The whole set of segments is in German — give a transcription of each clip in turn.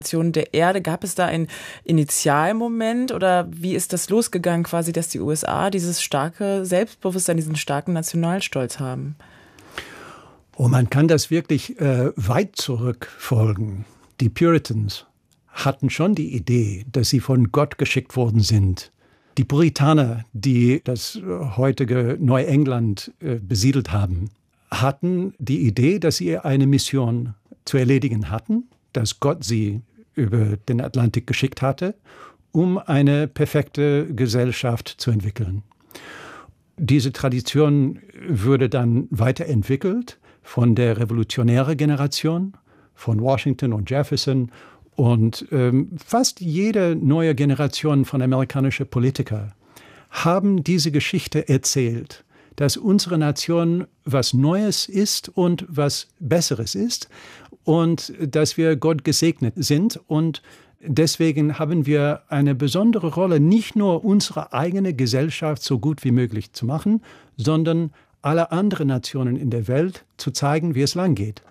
der Erde. Gab es da einen Initialmoment oder wie ist das losgegangen quasi, dass die USA dieses starke Selbstbewusstsein, diesen starken Nationalstolz haben? Oh, man kann das wirklich weit zurückfolgen. Die Puritans hatten schon die Idee, dass sie von Gott geschickt worden sind. Die Puritaner, die das heutige Neuengland besiedelt haben, hatten die Idee, dass sie eine Mission zu erledigen hatten, dass Gott sie über den Atlantik geschickt hatte, um eine perfekte Gesellschaft zu entwickeln. Diese Tradition wurde dann weiterentwickelt von der revolutionären Generation, von Washington und Jefferson und fast jede neue Generation von amerikanischen Politikern haben diese Geschichte erzählt, dass unsere Nation was Neues ist und was Besseres ist und dass wir Gott gesegnet sind. Und deswegen haben wir eine besondere Rolle, nicht nur unsere eigene Gesellschaft so gut wie möglich zu machen, sondern alle anderen Nationen in der Welt zu zeigen, wie es lang geht.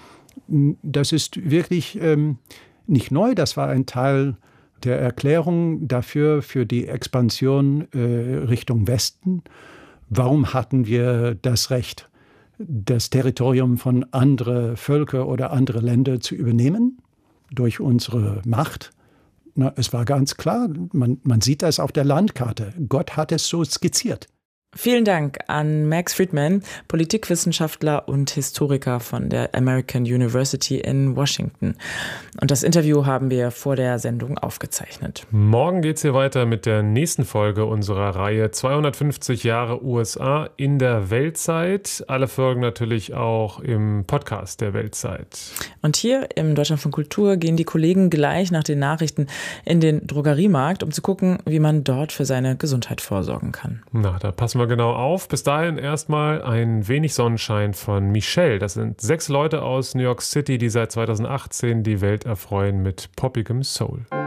Das ist wirklich nicht neu, das war ein Teil der Erklärung dafür, für die Expansion Richtung Westen. Warum hatten wir das Recht, das Territorium von anderen Völkern oder anderen Ländern zu übernehmen durch unsere Macht? Na, es war ganz klar, man sieht das auf der Landkarte. Gott hat es so skizziert. Vielen Dank an Max Friedman, Politikwissenschaftler und Historiker von der American University in Washington. Und das Interview haben wir vor der Sendung aufgezeichnet. Morgen geht's hier weiter mit der nächsten Folge unserer Reihe 250 Jahre USA in der Weltzeit. Alle Folgen natürlich auch im Podcast der Weltzeit. Und hier im Deutschlandfunk Kultur gehen die Kollegen gleich nach den Nachrichten in den Drogeriemarkt, um zu gucken, wie man dort für seine Gesundheit vorsorgen kann. Na, da passen wir genau auf. Bis dahin erstmal ein wenig Sonnenschein von Michelle. Das sind 6 Leute aus New York City, die seit 2018 die Welt erfreuen mit poppigem Soul.